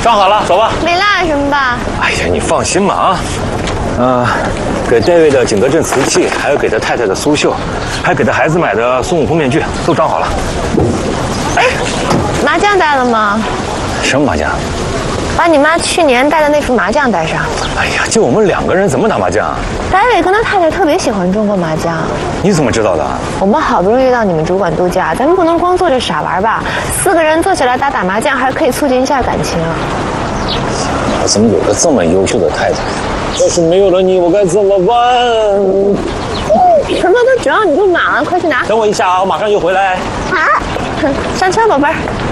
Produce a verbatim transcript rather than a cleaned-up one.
装好了，走吧。 没落什么吧？ 哎呀，你放心吧啊。呃，给戴维的景德镇瓷器，还有给他太太的苏绣，还给他孩子买的孙悟空面具，都装好了。哎， 麻将带了吗？ 什么麻将？ 把你妈去年带的那副麻将带上。 哎呀，就我们两个人怎么打麻将啊？ 戴维跟他太太特别喜欢中国麻将。 你怎么知道的？ 我们好不容易到你们主管度假，咱们不能光坐着傻玩吧？四个人坐起来打打麻将，还可以促进一下感情。 我怎么有个这么优秀的太太？要是没有了你，我该怎么办？ 什么都指望你不满了，快去拿。 等我一下啊，我马上就回来。 啊，上车，宝贝儿。